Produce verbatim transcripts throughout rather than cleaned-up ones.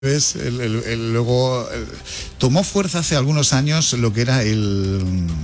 Es el, el, el, luego el, tomó fuerza hace algunos años lo que era el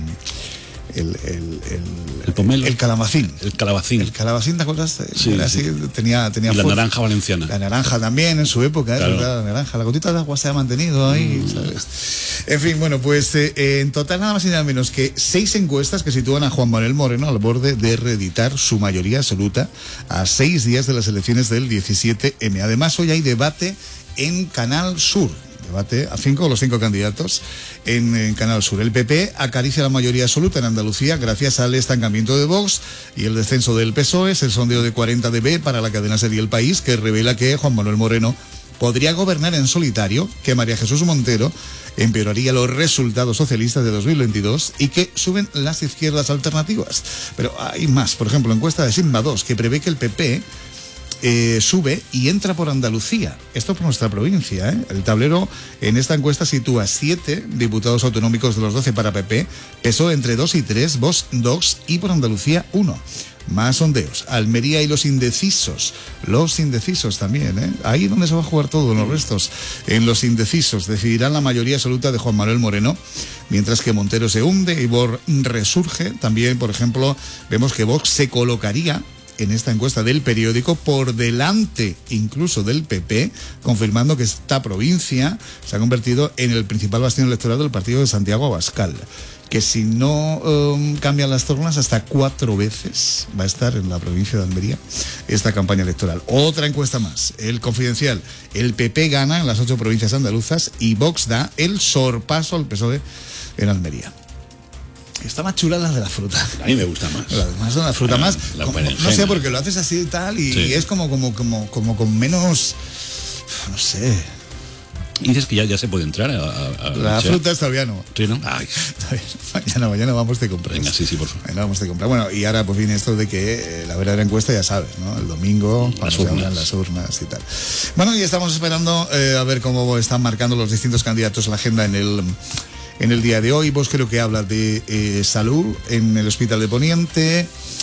el el, el, el pomelo, el calabacín, el calabacín, el calabacín, ¿te acuerdas? Sí, era sí. así, tenía tenía y la fuerza. naranja valenciana, la naranja también en su época, claro. ¿eh? La naranja, la gotita de agua se ha mantenido ahí, mm. ¿sabes? En fin, bueno, pues eh, en total nada más y nada menos que seis encuestas que sitúan a Juan Manuel Moreno al borde de reeditar su mayoría absoluta a seis días de las elecciones del diecisiete eme. Además, hoy hay debate en Canal Sur. Debate a cinco, los cinco candidatos en, en Canal Sur. El P P acaricia la mayoría absoluta en Andalucía gracias al estancamiento de Vox y el descenso del P S O E. Es el sondeo de cuarenta de be para la cadena serie El País, que revela que Juan Manuel Moreno podría gobernar en solitario, que María Jesús Montero empeoraría los resultados socialistas de dos mil veintidós y que suben las izquierdas alternativas. Pero hay más. Por ejemplo, encuesta de Sigma dos, que prevé que el P P Eh, sube y entra por Andalucía. Esto por nuestra provincia, ¿eh? El tablero en esta encuesta sitúa siete diputados autonómicos de los doce para P P, P S O E entre dos y tres, Vox dos y por Andalucía uno. Más sondeos. Almería y los indecisos. Los indecisos también, ¿eh? Ahí donde se va a jugar todo, en los restos. En los indecisos decidirán la mayoría absoluta de Juan Manuel Moreno, mientras que Montero se hunde y Vox resurge. También, por ejemplo, vemos que Vox se colocaría en esta encuesta del periódico por delante incluso del P P, confirmando que esta provincia se ha convertido en el principal bastión electoral del partido de Santiago Abascal, que si no um, cambian las tornas hasta cuatro veces va a estar en la provincia de Almería esta campaña electoral. Otra encuesta más, El Confidencial. El P P gana en las ocho provincias andaluzas y Vox da el sorpaso al P S O E en Almería. Está más chula la de la fruta. A mí me gusta más. La, más de la fruta, la, más. La como, no sé, porque lo haces así y tal, y, sí. y es como, como, como, como con menos. No sé. Y dices que ya, ya se puede entrar a, a, a la fruta es todavía no. Sí, ¿no? Ay. Mañana, mañana vamos de comprar. Venga, sí, sí, por favor. Mañana vamos de comprar. Bueno, y ahora pues viene esto de que eh, la verdadera encuesta ya sabes, ¿no? El domingo, las cuando se abran las urnas y tal. Bueno, y estamos esperando eh, a ver cómo están marcando los distintos candidatos la agenda en el. En el día de hoy. Vos creo que habla de eh, salud en el Hospital de Poniente.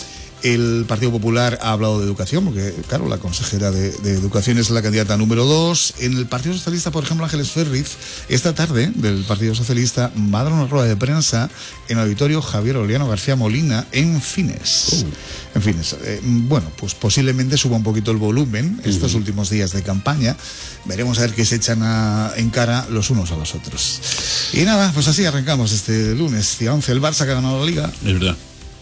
El Partido Popular ha hablado de educación, porque, claro, la consejera de, de Educación es la candidata número dos. En el Partido Socialista, por ejemplo, Ángeles Ferriz, esta tarde, del Partido Socialista, va a dar una rueda de prensa en el auditorio Javier Oliano García Molina, en Fines. Uh. En Fines. Eh, bueno, pues posiblemente suba un poquito el volumen estos uh-huh. últimos días de campaña. Veremos a ver qué se echan a, en cara los unos a los otros. Y nada, pues así arrancamos este lunes, día once. El Barça que ha ganado la Liga. Es verdad.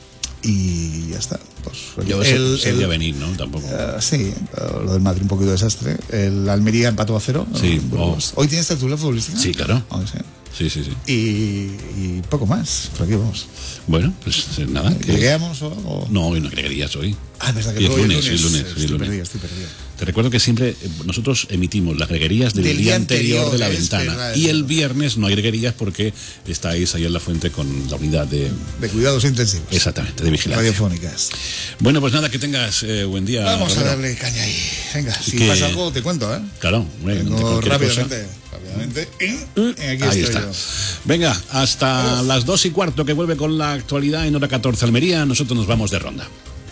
Y ya está. Pues, Yo el, se, el, venir, ¿no? Tampoco. Uh, sí, uh, lo del Madrid un poquito desastre. El Almería empató a cero. Sí. Oh. Hoy tienes tertulia futbolística. Sí, claro. Oh, sí. Sí, sí, sí. Y, y poco más. Por aquí vamos. Bueno, pues nada. ¿Lleguemos o algo? No, hoy no agregarías hoy. Ah, es verdad que y es hoy lunes, es lunes. Sí, lunes, estoy sí, lunes. perdido, estoy perdido. Te recuerdo que siempre nosotros emitimos las greguerías del, del día, día anterior, anterior de la ventana. Verdad, y el viernes no hay greguerías porque estáis ahí en la fuente con la unidad de... De cuidados intensivos. Exactamente, de vigilancia. Radiofónicas. Bueno, pues nada, que tengas eh, buen día. Vamos Romero. a darle caña ahí. Venga, si que... pasa algo te cuento, ¿eh? Claro. Vengo rápidamente. Cosa. Rápidamente. Y aquí ahí estoy está. Yo. Venga, hasta Adiós. Las dos y cuarto que vuelve con la actualidad en hora catorce Almería. Nosotros nos vamos de ronda.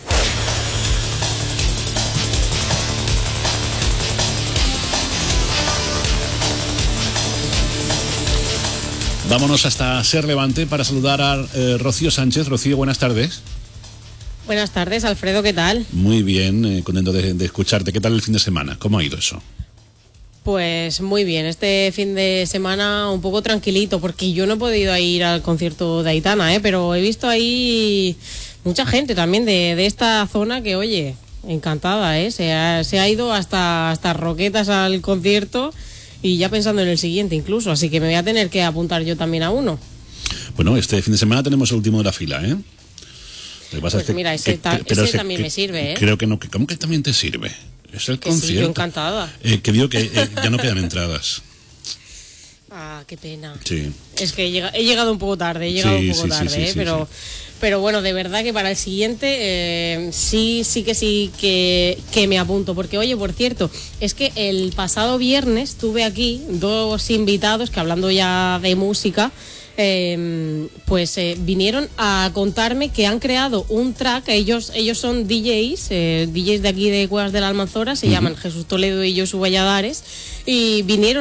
Vámonos hasta Ser Levante para saludar a eh, Rocío Sánchez. Rocío, buenas tardes. Buenas tardes, Alfredo, ¿qué tal? Muy bien, eh, contento de, de escucharte. ¿Qué tal el fin de semana? ¿Cómo ha ido eso? Pues muy bien, este fin de semana un poco tranquilito, porque yo no he podido ir al concierto de Aitana, ¿eh? Pero he visto ahí mucha gente también de, de esta zona que, oye, encantada, ¿eh? Se ha, se ha ido hasta, hasta Roquetas al concierto. Y ya pensando en el siguiente incluso, así que me voy a tener que apuntar yo también a uno. Bueno, este fin de semana tenemos el último de la fila, ¿eh? Lo que pasa pues es que, mira, ese, que, ta, pero ese ese, también que, me sirve, ¿eh? Creo que no, que, ¿cómo que también te sirve? Es el que concierto. Sí, yo encantada. Eh, que digo que eh, ya no quedan entradas. Ah, qué pena. Sí. Es que he llegado, he llegado un poco tarde, he llegado sí, un poco sí, tarde, sí, sí, ¿eh? sí, pero... Sí. Pero bueno, de verdad que para el siguiente eh, sí, sí que sí que, que me apunto. Porque, oye, por cierto, es que el pasado viernes tuve aquí dos invitados que, hablando ya de música, eh, pues eh, vinieron a contarme que han creado un track. Ellos ellos son D Js, eh, D Js de aquí de Cuevas de la Almanzora, se uh-huh. llaman Jesús Toledo y Josu Valladares. y vinieron